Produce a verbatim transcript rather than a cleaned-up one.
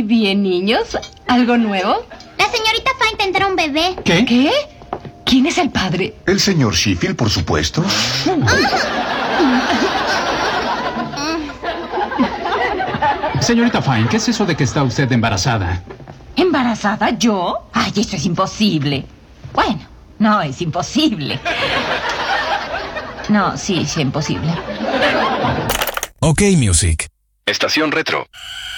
bien, niños. ¿Algo nuevo? La señorita Fine tendrá un bebé. ¿Qué? ¿Qué? ¿Quién es el padre? El señor Sheffield, por supuesto. Señorita Fine, ¿qué es eso de que está usted embarazada? ¿Embarazada yo? Ay, eso es imposible. Bueno, no es imposible. No, sí, sí, imposible. OK Music. Estación Retro.